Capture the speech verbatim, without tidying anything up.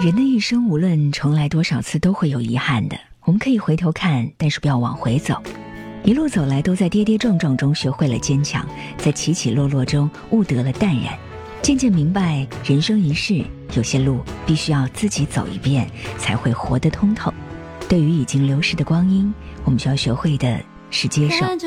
人的一生无论重来多少次都会有遗憾的，我们可以回头看，但是不要往回走。一路走来都在跌跌撞撞中学会了坚强，在起起落落中悟得了淡然，渐渐明白人生一世，有些路必须要自己走一遍才会活得通透。对于已经流逝的光阴，我们需要学会的是接受。